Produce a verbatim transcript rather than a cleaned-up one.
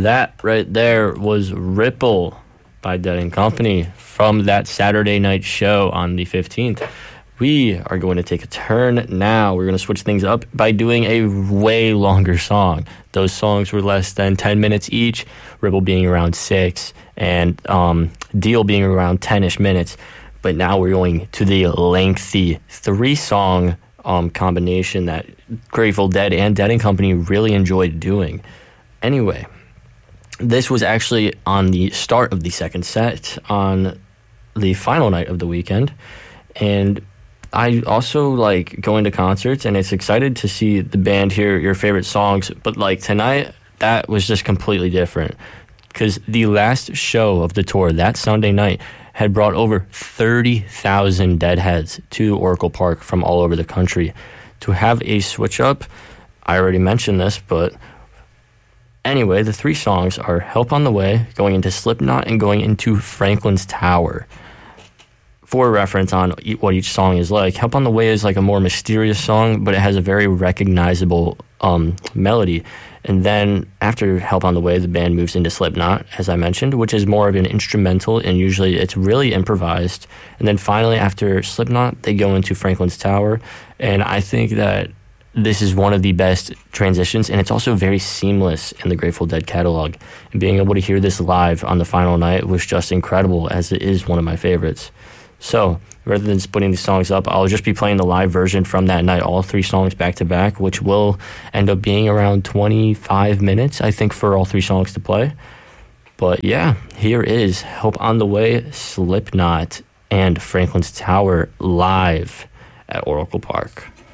That right there was Ripple by Dead and Company from that Saturday night show on the fifteenth. We are going to take a turn now. We're going to switch things up by doing a way longer song. Those songs were less than ten minutes each, Ripple being around six, and um, Deal being around ten-ish minutes. But now we're going to the lengthy three-song um, combination that Grateful Dead and Dead and Company really enjoyed doing. Anyway, this was actually on the start of the second set on the final night of the weekend. And I also like going to concerts, and it's excited to see the band hear your favorite songs. But like tonight, that was just completely different because the last show of the tour that Sunday night had brought over thirty thousand Deadheads to Oracle Park from all over the country. To have a switch up, I already mentioned this, but anyway, the three songs are Help on the Way, going into Slipknot, and going into Franklin's Tower. For reference on what each song is like, Help on the Way is like a more mysterious song, but it has a very recognizable um, melody. And then after Help on the Way, the band moves into Slipknot, as I mentioned, which is more of an instrumental, and usually it's really improvised. And then finally, after Slipknot, they go into Franklin's Tower. And I think that this is one of the best transitions, and it's also very seamless in the Grateful Dead catalog. And being able to hear this live on the final night was just incredible, as it is one of my favorites. So, rather than splitting the songs up, I'll just be playing the live version from that night, all three songs back to back, which will end up being around twenty-five minutes, I think, for all three songs to play. But yeah, here is Help on the Way, Slipknot, and Franklin's Tower live at Oracle Park.